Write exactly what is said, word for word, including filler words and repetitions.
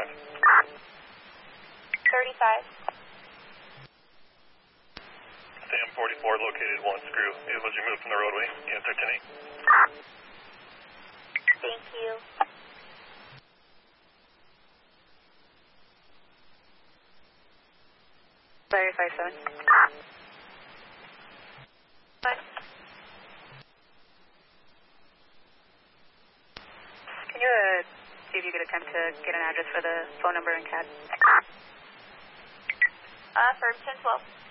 thirty-five. thirty-five. Sam forty-four located one screw. It was removed from the roadway. Answer ten eight. Thank you. Larry five seven. What? Can you uh, see if you could attempt to get an address for the phone number and C A D? Uh, for ten twelve.